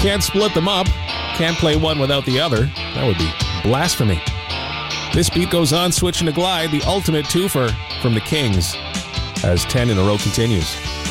Can't split them up. Can't play one without the other. That would be blasphemy. This beat goes on, switching to Glide, the ultimate twofer from the Kings, as 10 in a row continues.